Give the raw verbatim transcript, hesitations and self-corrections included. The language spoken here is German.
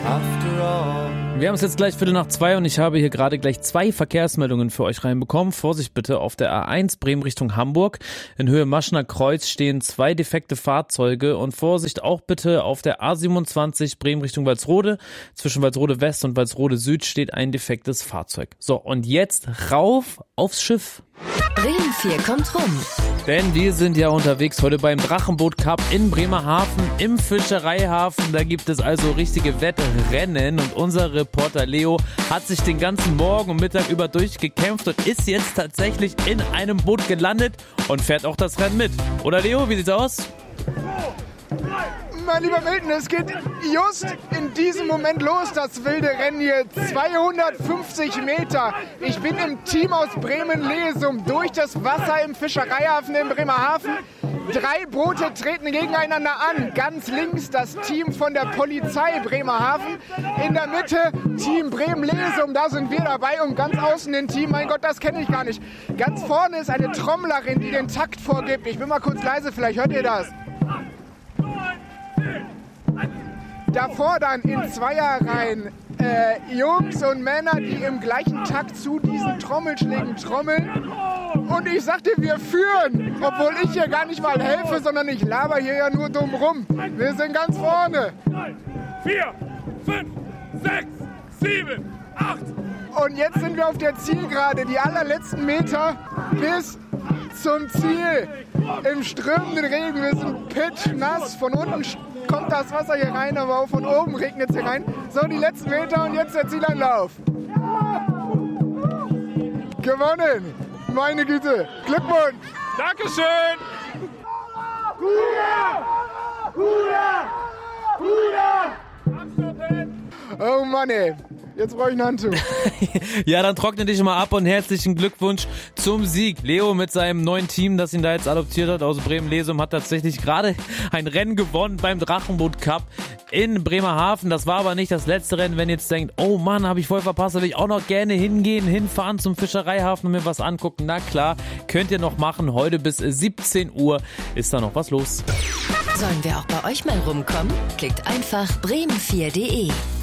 after all. Wir haben es jetzt gleich Viertel nach zwei und ich habe hier gerade gleich zwei Verkehrsmeldungen für euch reinbekommen. Vorsicht bitte, auf der A eins Bremen Richtung Hamburg. In Höhe Maschner Kreuz stehen zwei defekte Fahrzeuge und Vorsicht auch bitte auf der A siebenundzwanzig Bremen Richtung Walsrode. Zwischen Walsrode West und Walsrode Süd steht ein defektes Fahrzeug. So, und jetzt rauf aufs Schiff. Bremen vier kommt rum. Denn wir sind ja unterwegs heute beim Drachenboot Cup in Bremerhaven im Fischereihafen. Da gibt es also richtige Wettrennen und unser Reporter Leo hat sich den ganzen Morgen und Mittag über durchgekämpft und ist jetzt tatsächlich in einem Boot gelandet und fährt auch das Rennen mit. Oder Leo, wie sieht's aus? Mein lieber Milton, es geht just in diesem Moment los, das wilde Rennen hier. zweihundertfünfzig Meter. Ich bin im Team aus Bremen-Lesum durch das Wasser im Fischereihafen in Bremerhaven. Drei Boote treten gegeneinander an. Ganz links das Team von der Polizei Bremerhaven. In der Mitte Team Bremen-Lesum, da sind wir dabei. Und ganz außen ein Team, mein Gott, das kenne ich gar nicht. Ganz vorne ist eine Trommlerin, die den Takt vorgibt. Ich bin mal kurz leise, vielleicht hört ihr das. Davor dann in Zweierreihen äh, Jungs und Männer, die im gleichen Takt zu diesen Trommelschlägen trommeln. Und ich sagte, wir führen, obwohl ich hier gar nicht mal helfe, sondern ich laber hier ja nur dumm rum. Wir sind ganz vorne. Vier, fünf, sechs, sieben, acht. Und jetzt sind wir auf der Zielgerade, die allerletzten Meter bis zum Ziel. Im strömenden Regen, wir sind pitschnass. Von unten kommt das Wasser hier rein, aber auch von oben regnet es hier rein. So, die letzten Meter und jetzt der Zielanlauf. Gewonnen! Meine Güte! Glückwunsch! Dankeschön! Hurra! Hurra! Oh Mann, ey. Jetzt brauche ich ein Handtuch. Ja, dann trockne dich mal ab und herzlichen Glückwunsch zum Sieg. Leo mit seinem neuen Team, das ihn da jetzt adoptiert hat aus Bremen-Lesum, hat tatsächlich gerade ein Rennen gewonnen beim Drachenboot Cup in Bremerhaven. Das war aber nicht das letzte Rennen. Wenn ihr jetzt denkt, oh Mann, habe ich voll verpasst, da will ich auch noch gerne hingehen, hinfahren zum Fischereihafen und mir was angucken. Na klar, könnt ihr noch machen. Heute bis siebzehn Uhr ist da noch was los. Sollen wir auch bei euch mal rumkommen? Klickt einfach bremen vier punkt de.